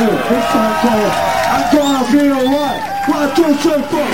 It's time called I'm Gonna Be Alright. 1, 2, 3, 4.